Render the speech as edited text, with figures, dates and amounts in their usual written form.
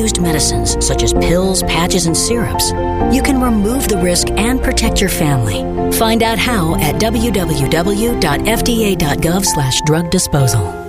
drug-used medicines such as pills, patches, and syrups, you can remove the risk and protect your family. Find out how at www.fda.gov/drug disposal.